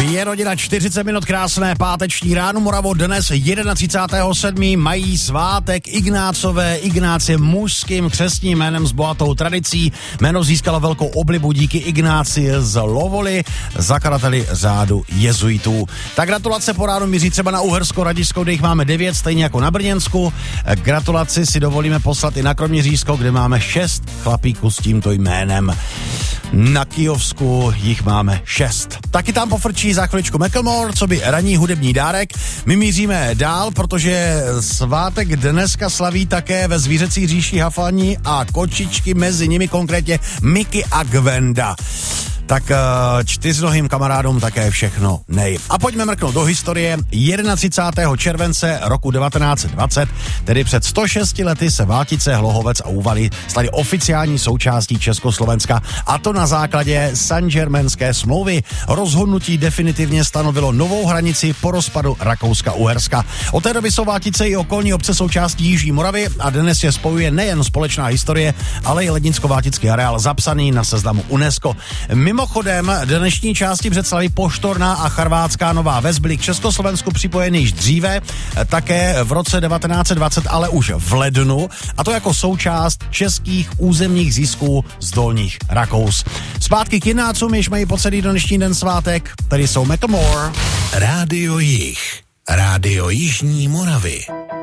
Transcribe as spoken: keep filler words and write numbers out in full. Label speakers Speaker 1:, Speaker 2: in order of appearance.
Speaker 1: Je rodina čtyřicet minut krásné páteční ráno, Moravo, dnes třicátého prvního sedmého mají svátek Ignácové. Ignác je mužským křestním jménem s bohatou tradicí. Jméno získalo velkou oblibu díky Ignáci z Lovoly, zakladateli řádu jezuitů. Tak gratulace po ránu míří třeba na Uhersko Radisko, kde jich máme devět, stejně jako na Brněnsku. Gratulaci si dovolíme poslat i na Kroměřížsko, kde máme šest chlapíků s tímto jménem. Na Kyjovsku jich máme šest. Taky tam pofrčí za chviličku Macklemore, co by ranní hudební dárek. My míříme dál, protože svátek dneska slaví také ve zvířecí říši Hafani a kočičky, mezi nimi konkrétně Mickey a Gwenda. Tak čtyřnohým kamarádům také všechno nej. A pojďme mrknout do historie. třicátého prvního července roku devatenáct dvacet, tedy před sto šesti lety, se Váltice, Hlohovec a Úvaly staly oficiální součástí Československa, a to na základě Saint-Germainské smlouvy. Rozhodnutí definitivně stanovilo novou hranici po rozpadu Rakouska-Uherska. Od té doby jsou Váltice i okolní obce součástí Jižní Moravy a dnes je spojuje nejen společná historie, ale i lednicko-váltický areál zapsaný na seznamu UNESCO. Mimochodem, dnešní části představí Poštorná a Charvátská Nová Ves byly k Československu připojeny již dříve, také v roce devatenáct dvacet, ale už v lednu, a to jako součást českých územních zisků z Dolních Rakous. Zpátky k Ignácům, jež mají po celý dnešní den svátek, tady jsou Macklemore.
Speaker 2: Rádio Jih, Rádio Jižní Moravy.